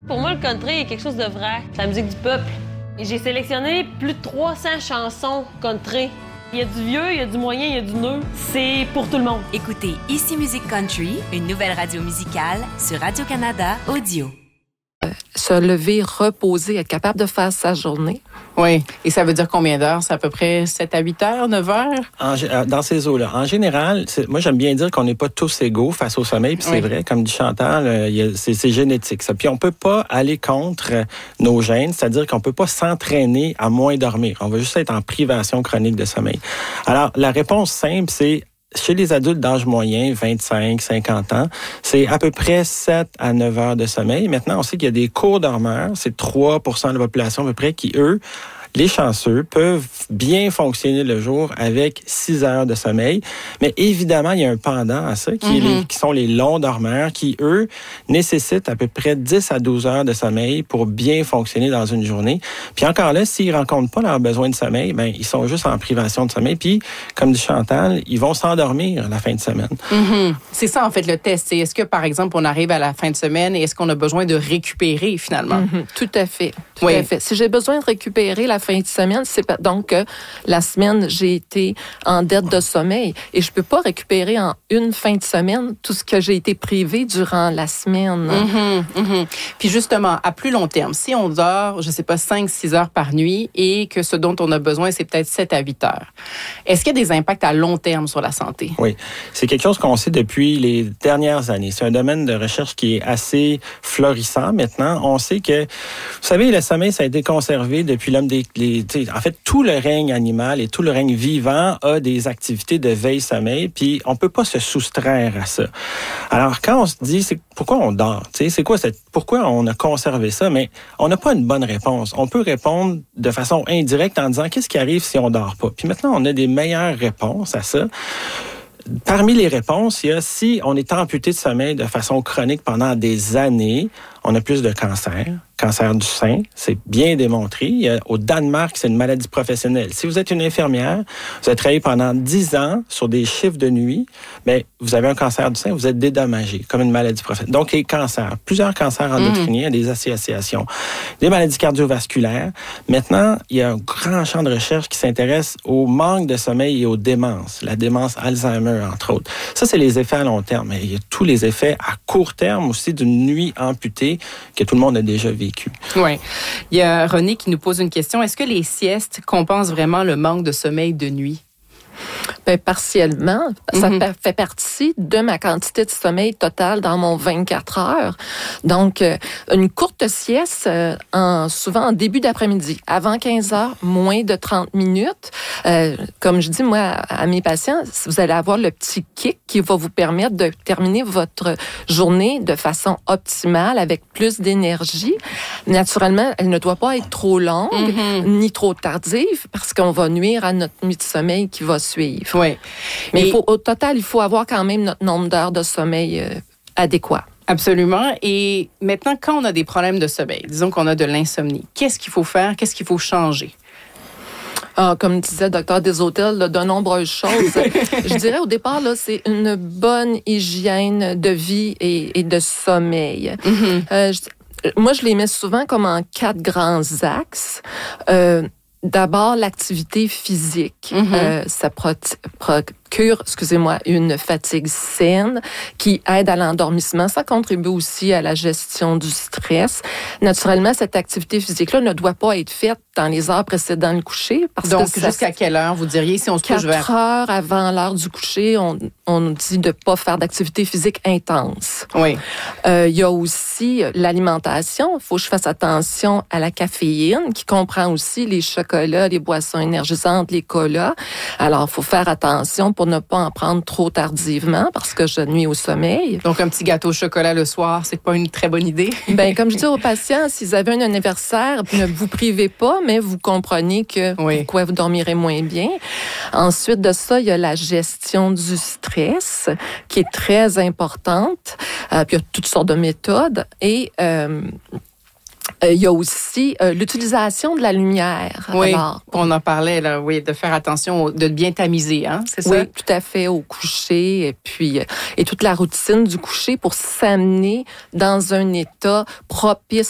Pour moi, le country est quelque chose de vrai. C'est la musique du peuple. Et j'ai sélectionné plus de 300 chansons country. Il y a du vieux, il y a du moyen, il y a du neuf. C'est pour tout le monde. Écoutez Ici Musique Country, une nouvelle radio musicale sur Radio-Canada Audio. Se lever, reposer, être capable de faire sa journée. Oui. Et ça veut dire combien d'heures? C'est à peu près 7 à 8 heures, 9 heures? Dans ces eaux-là. En général, moi, j'aime bien dire qu'on n'est pas tous égaux face au sommeil. Puis c'est vrai, comme dit Chantal, c'est génétique, ça. Puis on peut pas aller contre nos gènes, c'est-à-dire qu'on peut pas s'entraîner à moins dormir. On va juste être en privation chronique de sommeil. Alors, la réponse simple, c'est chez les adultes d'âge moyen, 25, 50 ans, c'est à peu près 7 à 9 heures de sommeil. Maintenant, on sait qu'il y a des courts dormeurs, c'est 3% de la population à peu près, qui, eux, les chanceux, peuvent bien fonctionner le jour avec 6 heures de sommeil. Mais évidemment, il y a un pendant à ça, qui sont les longs dormeurs, qui, eux, nécessitent à peu près 10 à 12 heures de sommeil pour bien fonctionner dans une journée. Puis encore là, s'ils ne rencontrent pas leurs besoins de sommeil, ben ils sont juste en privation de sommeil. Puis, comme dit Chantal, ils vont s'endormir la fin de semaine. C'est ça, en fait, le test. C'est est-ce que, par exemple, on arrive à la fin de semaine et est-ce qu'on a besoin de récupérer, finalement? Tout à fait. Tout à fait. Si j'ai besoin de récupérer la fin de semaine, c'est donc que la semaine, j'ai été en dette de sommeil et je peux pas récupérer en une fin de semaine tout ce que j'ai été privé durant la semaine. Puis justement, à plus long terme, si on dort, je sais pas, 5-6 heures par nuit et que ce dont on a besoin, c'est peut-être 7 à 8 heures, est-ce qu'il y a des impacts à long terme sur la santé? Oui, c'est quelque chose qu'on sait depuis les dernières années. C'est un domaine de recherche qui est assez florissant maintenant. On sait que, vous savez, le sommeil, ça a été conservé depuis l'homme en fait, tout le règne animal et tout le règne vivant a des activités de veille-sommeil, puis on peut pas se soustraire à ça. Alors, quand on se dit, c'est pourquoi on dort? C'est quoi pourquoi on a conservé ça? Mais on n'a pas une bonne réponse. On peut répondre de façon indirecte en disant, qu'est-ce qui arrive si on dort pas? Puis maintenant, on a des meilleures réponses à ça. Parmi les réponses, il y a si on est amputé de sommeil de façon chronique pendant des années, on a plus de cancer du sein, c'est bien démontré. Au Danemark, c'est une maladie professionnelle. Si vous êtes une infirmière, vous avez travaillé pendant 10 ans sur des chiffres de nuit, mais vous avez un cancer du sein, vous êtes dédommagé comme une maladie professionnelle. Donc, les cancers, plusieurs cancers endocriniens, des associations, des maladies cardiovasculaires. Maintenant, il y a un grand champ de recherche qui s'intéresse au manque de sommeil et aux démences, la démence Alzheimer, entre autres. Ça, c'est les effets à long terme, mais il y a tous les effets à court terme aussi d'une nuit amputée que tout le monde a déjà vécu. Oui. Il y a René qui nous pose une question. Est-ce que les siestes compensent vraiment le manque de sommeil de nuit? Ben, partiellement. Ça fait partie de ma quantité de sommeil totale dans mon 24 heures. Donc, une courte sieste, souvent en début d'après-midi, avant 15 heures, moins de 30 minutes. Comme je dis, moi, à mes patients, vous allez avoir le petit kick qui va vous permettre de terminer votre journée de façon optimale, avec plus d'énergie. Naturellement, elle ne doit pas être trop longue, ni trop tardive, parce qu'on va nuire à notre nuit de sommeil qui va suivre. Oui. Mais au total, il faut avoir quand même notre nombre d'heures de sommeil adéquat. Absolument. Et maintenant, quand on a des problèmes de sommeil, disons qu'on a de l'insomnie, qu'est-ce qu'il faut faire? Qu'est-ce qu'il faut changer? Comme disait le docteur Desautels, de nombreuses choses. Je dirais au départ, là, c'est une bonne hygiène de vie et de sommeil. Moi, je les mets souvent comme en 4 grands axes. D'abord, l'activité physique. Ça procure, une fatigue saine qui aide à l'endormissement. Ça contribue aussi à la gestion du stress. Naturellement, cette activité physique-là ne doit pas être faite dans les heures précédant le coucher. Donc, jusqu'à quelle heure, vous diriez, si on se couche vers 4 heures avant l'heure du coucher, on nous dit de ne pas faire d'activité physique intense. Oui. Il y a aussi l'alimentation. Il faut que je fasse attention à la caféine, qui comprend aussi les chocolats, les boissons énergisantes, les colas. Alors, il faut faire attention pour ne pas en prendre trop tardivement, parce que je nuis au sommeil. Donc, un petit gâteau au chocolat le soir, c'est pas une très bonne idée? Ben, comme je dis aux patients, s'ils avaient un anniversaire, ne vous privez pas, mais vous comprenez que pourquoi vous dormirez moins bien. Ensuite de ça, il y a la gestion du stress, qui est très importante. Puis il y a toutes sortes de méthodes. Et il y a aussi l'utilisation de la lumière. Oui, alors, on en parlait, là, oui, de faire attention, de bien tamiser, hein, c'est ça? Oui, tout à fait, au coucher, et puis et toute la routine du coucher pour s'amener dans un état propice